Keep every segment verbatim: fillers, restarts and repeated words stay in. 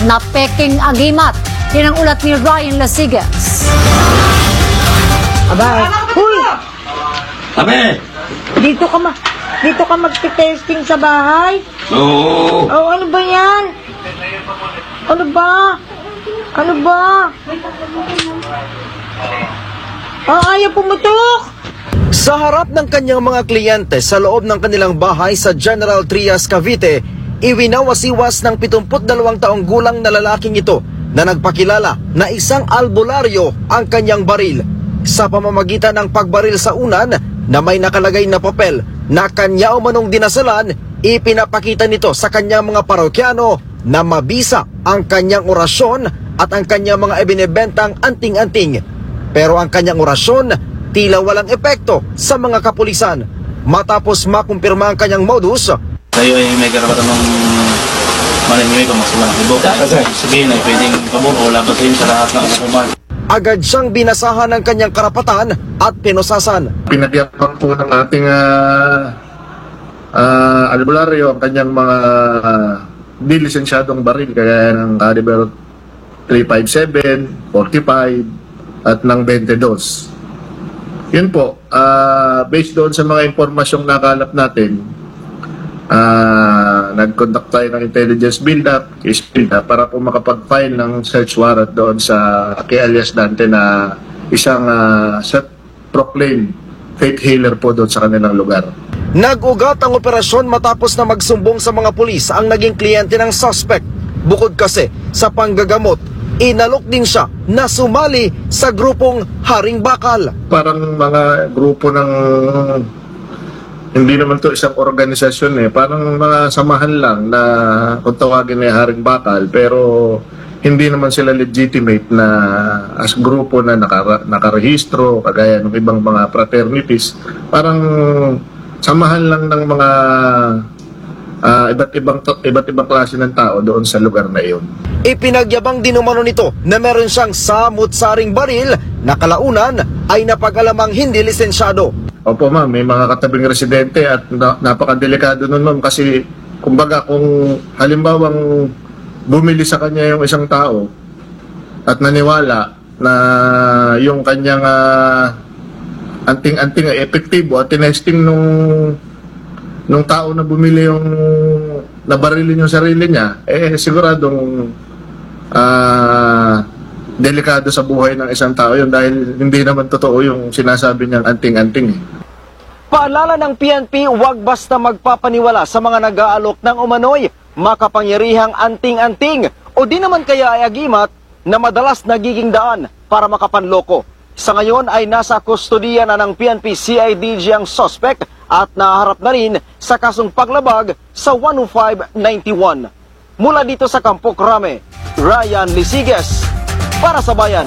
na peking agimat. Yan ang ulat ni Ryan Lasigas. Aba, huy! Abe! Dito ka ma... Dito ka magte-testing sa bahay? Oo. Oh, ano ba yan? Ano ba? Ano ba? Oh, ayaw pumutok! Sa harap ng kanyang mga kliyente sa loob ng kanilang bahay sa General Trias, Cavite, iwinawasiwas ng pitungput dalawang taong gulang na lalaking ito na nagpakilala na isang albularyo ang kanyang baril. Sa pamamagitan ng pagbaril sa unan na may nakalagay na papel na kanya umanong dinasalan, ipinapakita nito sa kanyang mga parokyano na mabisa ang kanyang orasyon at ang kanyang mga ibinebentang anting-anting. Pero ang kanyang orasyon tila walang epekto sa mga kapulisan. Matapos makumpirma ang kanyang modus, tayo ay may karapatan ng malinyoy kung masulang ibo. Sabihin ay pwedeng pabuo o labat sa lahat ng kasakuman. agad siyang binasahan ng kanyang karapatan at pinusasan. Pinagyapan po ng ating uh, uh, albularyo ang kanyang mga uh, dilisensyadong baril, kaya ng caliber three fifty-seven, forty-five at ng twenty-two. Yun po, uh, based doon sa mga impormasyong nakalap natin, uh, nag-conduct tayo ng intelligence build-up, case build-up, para po makapag-file ng search warrant doon sa kay alias Dante na isang uh, self-proclaimed faith healer po doon sa kanilang lugar. Nag-ugat ang operasyon matapos na magsumbong sa mga pulis ang naging kliyente ng suspect. Bukod kasi sa panggagamot, inalok din siya na sumali sa grupong Haring Bakal. Parang mga grupo ng, hindi naman to isang organisasyon eh, parang mga samahan lang na kung tawagin na Haring Bakal, pero hindi naman sila legitimate na as grupo na nakara, nakarehistro, kagaya ng ibang mga fraternities. Parang samahan lang ng mga uh, iba't ibang iba't ibang klase ng tao doon sa lugar na iyon. Ipinagyabang din umano nito na meron siyang samut-saring baril na kalaunan ay napag-alamang hindi lisensyado. Opo ma'am, may mga katabing residente at na, napakadelikado nun ma'am, kasi kumbaga kung halimbawang bumili sa kanya yung isang tao at naniwala na yung kanyang uh, anting-anting ay epektibo at tinesting nung nung tao na bumili yung nabarilin yung sarili niya, eh siguradong uh, delikado sa buhay ng isang tao yun, dahil hindi naman totoo yung sinasabi niyang anting-anting. Paalala ng P N P, huwag basta magpapaniwala sa mga nag-aalok ng umano'y makapangyarihang anting-anting o di naman kaya ay agimat na madalas nagiging daan para makapanloko. Sa ngayon ay nasa kustodiya na ng P N P C I D G ang suspect at naharap na rin sa kasong paglabag sa one oh five ninety-one. Mula dito sa Campo Crame, Ryan Lisigas para sa Bayan.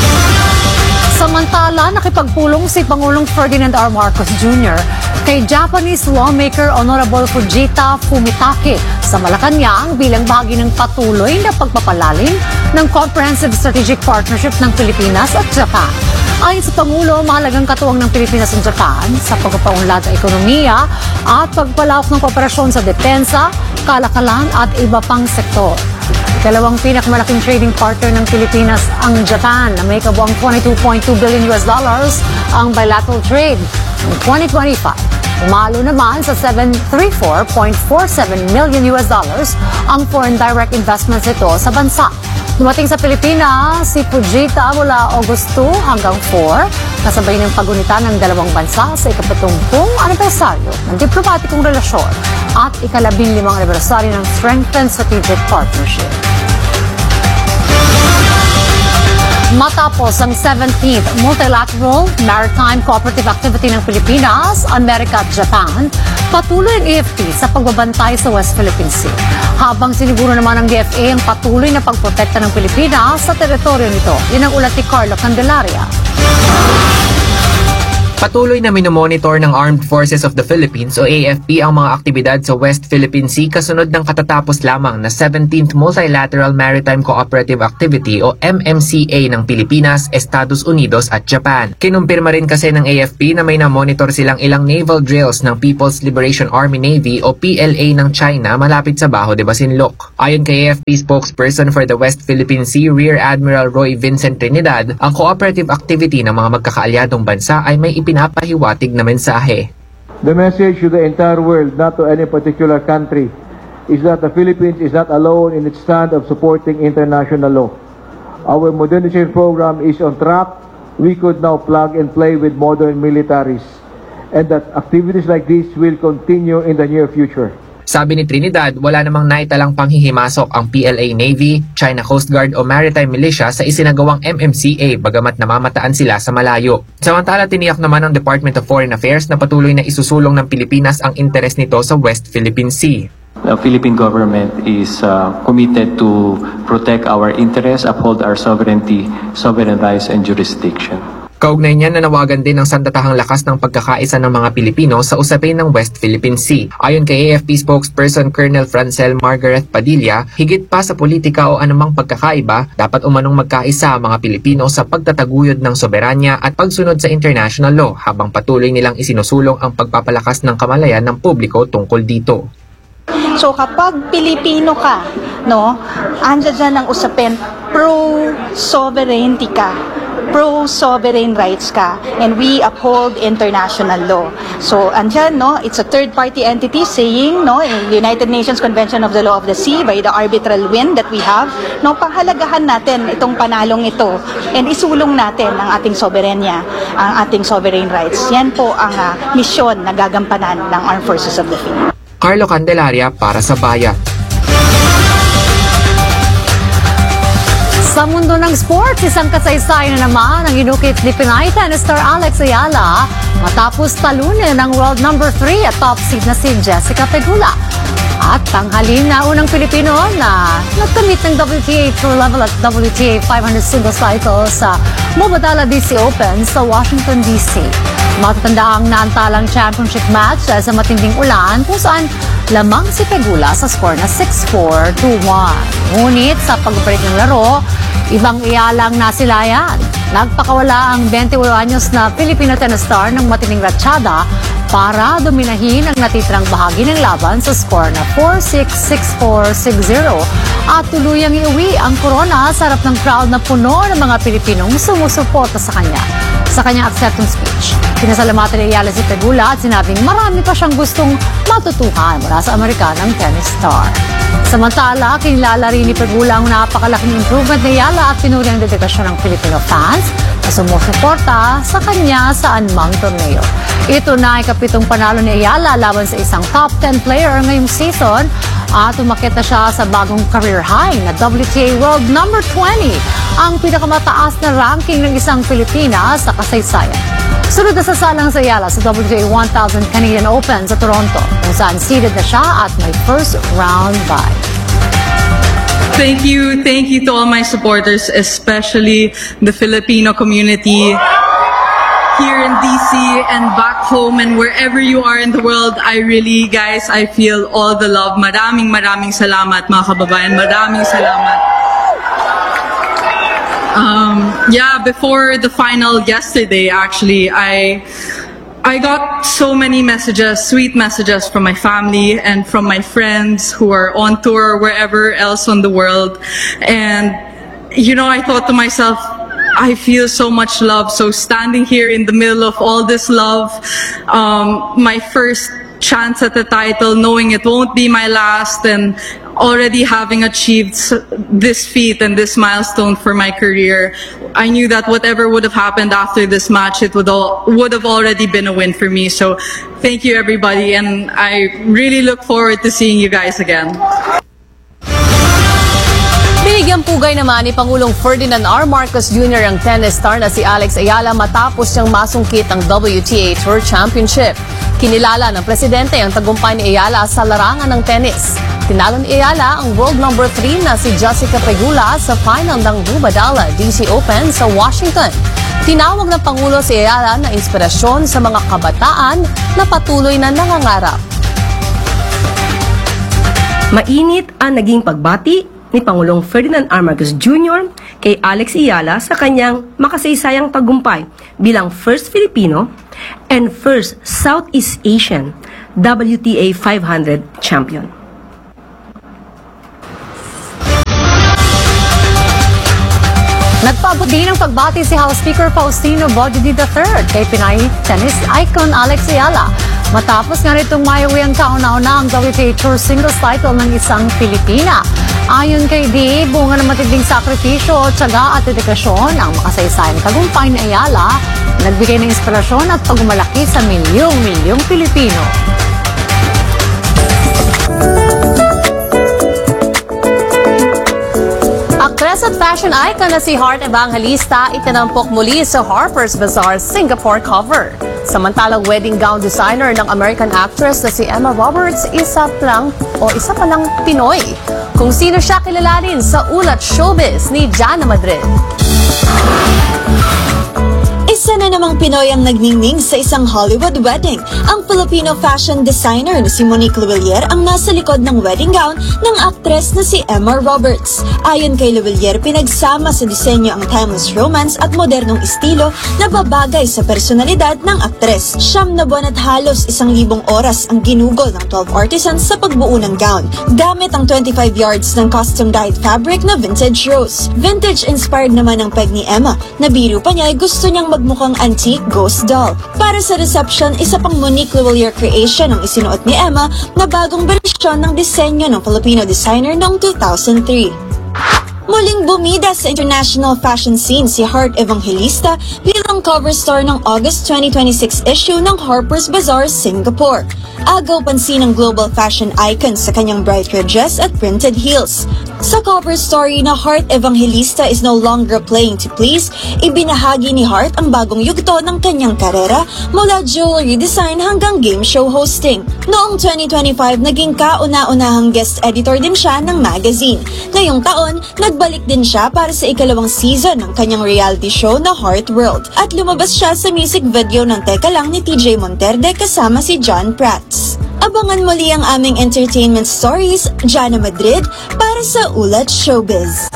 Samantala, nakipagpulong si Pangulong Ferdinand R. Marcos Junior kay Japanese lawmaker Honorable Fujita Fumitake sa Malacanang bilang bahagi ng patuloy na pagpapalalim ng Comprehensive Strategic Partnership ng Pilipinas at Japan. Ayon sa Pangulo, mahalagang katuwang ng Pilipinas at Japan sa pagpapaunlad ng ekonomiya at pagpalawak ng kooperasyon sa depensa, kalakalan at iba pang sektor. Dalawang pinakamalaking trading partner ng Pilipinas ang Japan na may kabuang twenty-two point two billion U S dollars ang bilateral trade ng twenty twenty-five. Umalo naman sa seven hundred thirty-four point four seven million U S dollars ang foreign direct investments ito sa bansa. Dumating sa Pilipinas si Fujita mula August two hanggang four, kasabay ng pagunita ng dalawang bansa sa ikapatumpung anibersaryo ng diplomatikong relasyon at ikalabing limang anibersaryo ng Strengthened Strategic Partnership. Matapos ang seventeenth Multilateral Maritime Cooperative Activity ng Pilipinas, Amerika at Japan, patuloy ang A F P sa pagbabantay sa West Philippine Sea. Habang siniguro naman ng D F A ang patuloy na pagprotekta ng Pilipinas sa teritoryo nito. Yan ang ulat ni Carlo Candelaria. Patuloy na minomonitor ng Armed Forces of the Philippines o A F P ang mga aktibidad sa West Philippine Sea kasunod ng katatapos lamang na seventeenth Multilateral Maritime Cooperative Activity o M M C A ng Pilipinas, Estados Unidos at Japan. Kinumpirma rin kasi ng A F P na may na-monitor silang ilang naval drills ng People's Liberation Army Navy o P L A ng China malapit sa Bajo de Masinloc. Ayon kay A F P spokesperson for the West Philippine Sea, Rear Admiral Roy Vincent Trinidad, ang cooperative activity ng mga magkakaalyadong bansa ay may pinapahiwatig na mensahe. The message to the entire world, not to any particular country, is that the Philippines is not alone in its stand of supporting international law. Our modernization program is on track. We could now plug and play with modern militaries, and that activities like this will continue in the near future. Sabi ni Trinidad, wala namang naitalang panghihimasok ang P L A Navy, China Coast Guard o Maritime Militia sa isinagawang M M C A bagamat namamataan sila sa malayo. Samantala, tiniyak naman ng Department of Foreign Affairs na patuloy na isusulong ng Pilipinas ang interes nito sa West Philippine Sea. The Philippine government is uh, committed to protect our interests, uphold our sovereignty, sovereign rights and jurisdiction. Kaugnay niyan, nanawagan din ng sandatahang lakas ng pagkakaisa ng mga Pilipino sa usapin ng West Philippine Sea. Ayon kay A F P spokesperson Colonel Francel Margaret Padilla, higit pa sa politika o anumang pagkakaiba, dapat umanong magkaisa ang mga Pilipino sa pagtataguyod ng soberanya at pagsunod sa international law habang patuloy nilang isinusulong ang pagpapalakas ng kamalayan ng publiko tungkol dito. So kapag Pilipino ka, no, andyan dyan ang usapin, pro-sovereignty ka, pro-sovereign rights ka, and we uphold international law. So andyan, no, it's a third-party entity saying, no, in United Nations Convention of the Law of the Sea, by the arbitral win that we have, no, panghalagahan natin itong panalong ito and isulong natin ang ating soberenya, ang ating sovereign rights. Yan po ang uh, misyon na gagampanan ng Armed Forces of the Philippines. Carlo Candelaria para sa Bayan. Sa mundo ng sports, isang kasaysayan na naman ang inukit ni Pinay tennis star Alex Ayala matapos talunin ng world number three at top seed na si Jessica Pegula. At tanghalin na unang Pilipino na nagkamit ng W T A Tour Level at W T A five hundred singles title sa Mubadala D C Open sa Washington, D C Matatanda ang naantalang championship match sa matinding ulan kung saan lamang si Pegula sa score na six four, two one. Ngunit sa pagbabalik ng laro, ibang iyalang nasilayan. Nagpakawala ang twenty-one anyos na Filipino tennis star ng matinding ratsyada para dominahin ang natitirang bahagi ng laban sa score na four six, six four, six zero at tuluyang iuwi ang korona sa harap ng crowd na puno ng mga Pilipinong sumusuporta sa kanya. Sa kanyang acceptance speech, pinasalamatan ni Ayala si Pegula at sinabing marami pa siyang gustong matutuhan mula sa Amerikanang tennis star. Samantala, kinilala rin ni Pegula ang napakalaking improvement ni Ayala at pinuri ang dedikasyon ng Filipino fans na sumusuporta sa kanya sa anumang torneo. Ito na ay kapitong panalo ni Ayala laban sa isang top ten player ngayong season at umakit na siya sa bagong career high na W T A World number twenty, ang pinakamataas na ranking ng isang Pilipina sa kasaysayan. Sunod na sasalang sa Ayala sa W T A one thousand Canadian Open sa Toronto, kung saan seeded na siya at may first round bye. Thank you, thank you to all my supporters, especially the Filipino community here in D C and back home and wherever you are in the world. I really, guys, I feel all the love. Maraming maraming salamat, mga kababayan. Maraming salamat. Um, yeah, before the final yesterday, actually, I I got so many messages, sweet messages from my family and from my friends who are on tour or wherever else on the world. And, you know, I thought to myself, I feel so much love. So standing here in the middle of all this love, um, my first chance at the title, knowing it won't be my last, and already having achieved this feat and this milestone for my career, I knew that whatever would have happened after this match, it would all would have already been a win for me. So thank you, everybody, and I really look forward to seeing you guys again. Binigyang pugay naman ni Pangulong Ferdinand R. Marcos Junior ang tennis star na si Alex Ayala matapos niyang masungkit ang W T A Tour Championship. Kinilala ng presidente ang tagumpay ni Ayala sa larangan ng tennis. Tinalo ni Ayala ang world number three na si Jessica Pegula sa final ng Mubadala D C Open sa Washington. Tinawag ng Pangulo si Ayala na inspirasyon sa mga kabataan na patuloy na nangangarap. Mainit ang naging pagbati ni Pangulong Ferdinand R. Marcos Junior kay Alex Ayala sa kanyang makasaysayang tagumpay bilang first Filipino and first Southeast Asian W T A five hundred champion. Nagpaabot din ng pagbati si House Speaker Faustino Bodjidit the third kay Pinay tennis icon Alex Ayala. Matapos nga nitong maiuwi ang kauna-una ang W T A Tour singles title ng isang Pilipina. Ayon kay D, bunga ng matinding sakripisyo, tiyaga at dedikasyon ang makasaysayang tagumpay ni Ayala, nagbigay ng inspirasyon at pagmalaki sa milyong-milyong Pilipino. Actress at fashion icon na si Heart Evangelista itinampok muli sa Harper's Bazaar Singapore cover. Samantalang wedding gown designer ng American actress na si Emma Roberts, isa lang o isa pa lang Pinoy. Kung sino siya kilalanin sa Ulat Showbiz ni Jana Madrid. Isa na namang Pinoy ang nagningning sa isang Hollywood wedding. Ang Filipino fashion designer na si Monique Luwilier ang nasa likod ng wedding gown ng aktres na si Emma Roberts. Ayon kay Luwilier, pinagsama sa disenyo ang timeless romance at modernong estilo na babagay sa personalidad ng aktres. Siyam na buwan at halos isang libong oras ang ginugol ng twelve artisans sa pagbuo ng gown. Gamit ang twenty-five yards ng custom-dyed fabric na vintage rose. Vintage-inspired naman ang peg ni Emma. Nabiro pa niya ay gusto niyang magmukhang antique ghost doll. Para sa reception, isa pang Monique Luwilier creation ang isinuot ni Emma na bagong bersyon ng disenyo ng Filipino designer noong two thousand three. Muling bumida sa international fashion scene si Heart Evangelista bilang cover star ng August twenty twenty-six issue ng Harper's Bazaar Singapore. Agaw pansin ng global fashion icon sa kanyang bright red dress at printed heels. Sa cover story na Heart Evangelista is no longer playing to please, ibinahagi ni Heart ang bagong yugto ng kanyang karera mula jewelry design hanggang game show hosting. Noong twenty twenty-five, naging kauna-unahang guest editor din siya ng magazine. Ngayong taon, nagbalik din siya para sa ikalawang season ng kanyang reality show na Heart World at lumabas siya sa music video ng Teka Lang ni T J Monterde kasama si John Prats. Abangan muli ang aming entertainment stories, Jana Madrid, para sa Ulat Showbiz.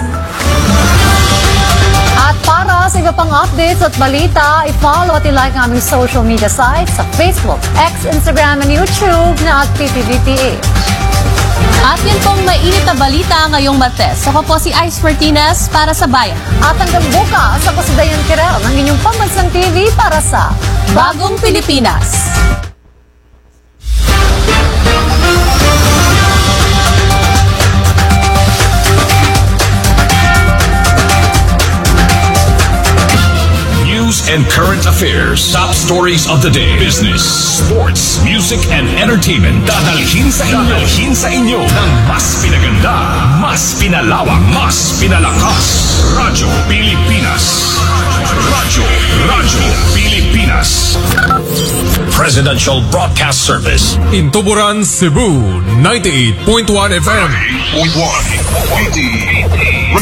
At para sa iba pang updates at balita, i-follow at i-like ang aming social media sites sa Facebook, X, Instagram, and YouTube na at P T V P H. At yan pong mainit na balita ngayong Martes. Ako po si Ice Martinez para sa Bayan. At hanggang bukas, ako si Dayan Kirel ng inyong pambansang T V para sa Bagong Pilipinas. And current affairs, top stories of the day, business, sports, music, and entertainment. Dadalhin sa inyo, dadalhin sa inyo ng mas pinaganda, mas pinalawak, mas pinalakas. Radyo Pilipinas. Radyo, Radyo Pilipinas. Presidential Broadcast Service. In Tuburan, Cebu, ninety-eight point one F M. ninety-eight point one.